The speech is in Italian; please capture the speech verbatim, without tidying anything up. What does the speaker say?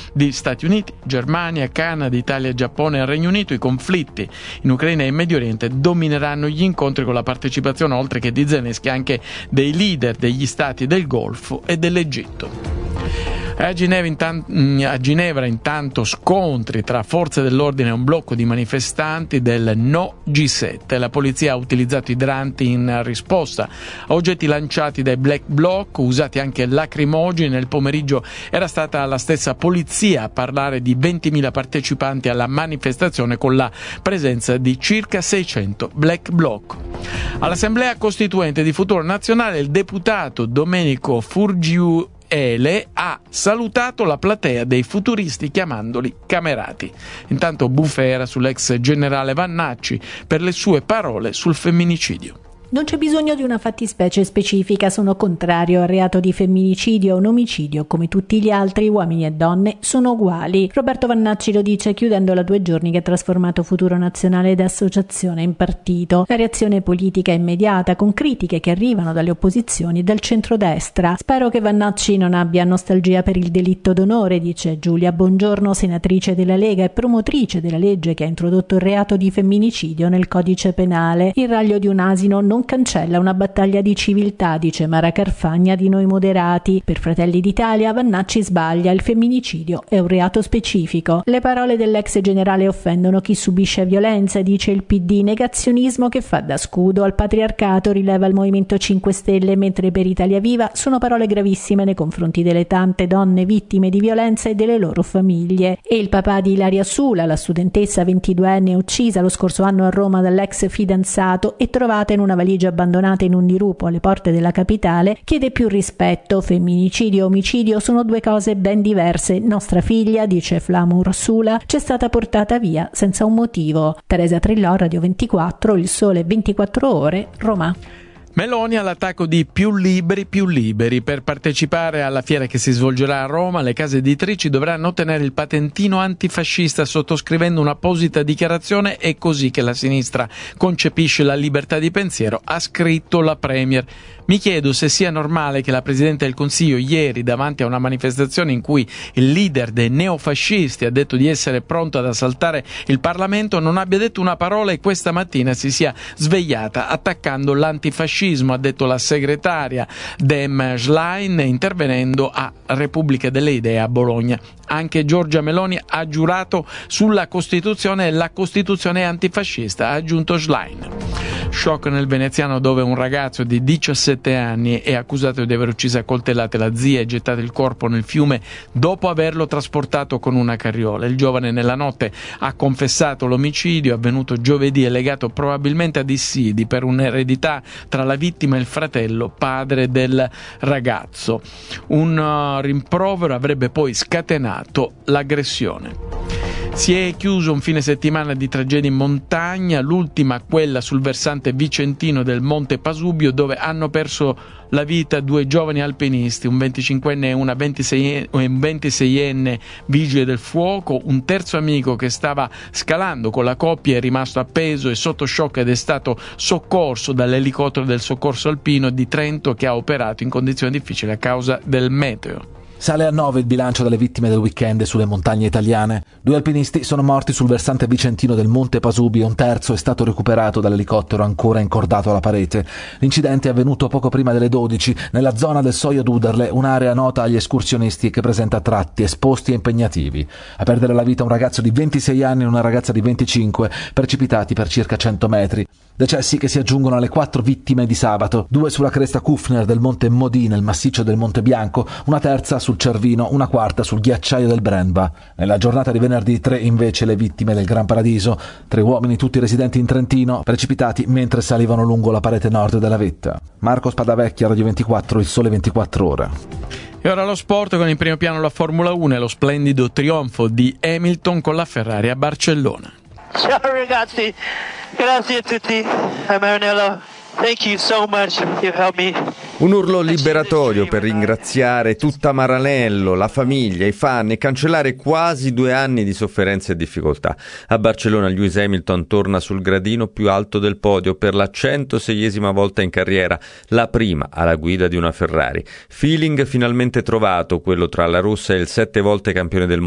di Stati Uniti, Germania, Canada, Italia, Giappone e Regno Unito. I conflitti in Ucraina e in Medio Oriente domineranno gli incontri con la partecipazione, oltre che di Zelensky, anche dei leader degli stati del Golfo e dell'Egitto. A Ginevra, intanto, a Ginevra intanto scontri tra forze dell'ordine e un blocco di manifestanti del No G sette. La polizia ha utilizzato idranti in risposta a oggetti lanciati dai Black Bloc, usati anche lacrimogeni. Nel pomeriggio era stata la stessa polizia a parlare di ventimila partecipanti alla manifestazione, con la presenza di circa seicento Black Bloc. All'Assemblea Costituente di Futuro Nazionale il deputato Domenico Furgiu Ele ha salutato la platea dei futuristi chiamandoli camerati. Intanto bufera sull'ex generale Vannacci per le sue parole sul femminicidio. Non c'è bisogno di una fattispecie specifica, sono contrario al reato di femminicidio o un omicidio, come tutti gli altri, uomini e donne sono uguali. Roberto Vannacci lo dice chiudendo la due giorni che ha trasformato Futuro Nazionale da associazione in partito. La reazione politica è immediata, con critiche che arrivano dalle opposizioni e dal centrodestra. Spero che Vannacci non abbia nostalgia per il delitto d'onore, dice Giulia Bongiorno, senatrice della Lega e promotrice della legge che ha introdotto il reato di femminicidio nel codice penale. Il raglio di un asino non cancella una battaglia di civiltà, dice Mara Carfagna di Noi Moderati. Per Fratelli d'Italia Vannacci sbaglia, il femminicidio è un reato specifico. Le parole dell'ex generale offendono chi subisce violenza, dice il P D. Negazionismo che fa da scudo al patriarcato, rileva il Movimento cinque Stelle, mentre per Italia Viva sono parole gravissime nei confronti delle tante donne vittime di violenza e delle loro famiglie. E il papà di Ilaria Sula, la studentessa ventiduenne uccisa lo scorso anno a Roma dall'ex fidanzato e trovata in una valigia abbandonata in un dirupo alle porte della capitale, chiede più rispetto. Femminicidio e omicidio sono due cose ben diverse. Nostra figlia, dice Flamur Sula, c'è stata portata via senza un motivo. Teresa Trillò, Radio ventiquattro, Il Sole ventiquattro Ore, Roma. Meloni all'attacco di Più Liberi, Più Liberi. Per partecipare alla fiera che si svolgerà a Roma, le case editrici dovranno ottenere il patentino antifascista sottoscrivendo un'apposita dichiarazione. È così che la sinistra concepisce la libertà di pensiero, ha scritto la Premier. Mi chiedo se sia normale che la Presidente del Consiglio ieri, davanti a una manifestazione in cui il leader dei neofascisti ha detto di essere pronto ad assaltare il Parlamento, non abbia detto una parola e questa mattina si sia svegliata attaccando l'antifascismo, ha detto la segretaria Dem Schlein intervenendo a Repubblica delle Idee a Bologna. Anche Giorgia Meloni ha giurato sulla Costituzione e la Costituzione è antifascista, ha aggiunto Schlein. Shock nel veneziano, dove un ragazzo di diciassette anni è accusato di aver ucciso a coltellate la zia e gettato il corpo nel fiume dopo averlo trasportato con una carriola. Il giovane nella notte ha confessato l'omicidio avvenuto giovedì e legato probabilmente a dissidi per un'eredità tra la vittima e il fratello padre del ragazzo. Un uh, rimprovero avrebbe poi scatenato l'aggressione. Si è chiuso un fine settimana di tragedie in montagna, l'ultima quella sul versante vicentino del Monte Pasubio, dove hanno perso la vita due giovani alpinisti, un venticinquenne e una ventiseienne vigile del fuoco. Un terzo amico che stava scalando con la coppia è rimasto appeso e sotto shock ed è stato soccorso dall'elicottero del soccorso alpino di Trento, che ha operato in condizioni difficili a causa del meteo. Sale a nove il bilancio delle vittime del weekend sulle montagne italiane. Due alpinisti sono morti sul versante vicentino del Monte Pasubio, un terzo è stato recuperato dall'elicottero ancora incordato alla parete. L'incidente è avvenuto poco prima delle dodici nella zona del Soio d'Uderle, un'area nota agli escursionisti che presenta tratti esposti e impegnativi. A perdere la vita un ragazzo di ventisei anni e una ragazza di venticinque, precipitati per circa cento metri. Decessi che si aggiungono alle quattro vittime di sabato, due sulla cresta Kufner del Monte Modì nel massiccio del Monte Bianco, una terza sul Cervino, una quarta sul ghiacciaio del Brennba. Nella giornata di venerdì tre invece le vittime del Gran Paradiso, tre uomini tutti residenti in Trentino, precipitati mentre salivano lungo la parete nord della vetta. Marco Spadavecchia, Radio ventiquattro, Il Sole ventiquattro Ore. E ora lo sport, con in primo piano la Formula uno e lo splendido trionfo di Hamilton con la Ferrari a Barcellona. Ciao ragazzi, grazie a tutti, a Maranello. Thank you so much, you helped me. Un urlo liberatorio per ringraziare tutta Maranello, la famiglia, i fan e cancellare quasi due anni di sofferenze e difficoltà. A Barcellona Lewis Hamilton torna sul gradino più alto del podio per la centoseiesima volta in carriera, la prima alla guida di una Ferrari. Feeling finalmente trovato, quello tra la rossa e il sette volte campione del mondo